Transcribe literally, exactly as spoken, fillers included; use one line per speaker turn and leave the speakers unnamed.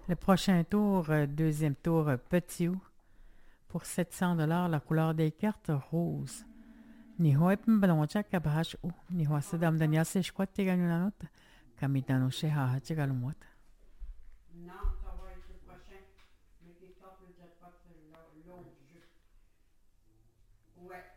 Le prochain tour, euh, deuxième tour, euh, petit ou pour sept cents dollars la couleur des cartes rose. Ni hoep mbaloncha kabahash u ni hoasadam daniel se shkwat teganunanot kamitano she ha chigalumot.
Non, ça va être le prochain. Mais les cartes, le jackpot, c'est l'autre jeu. Ouais.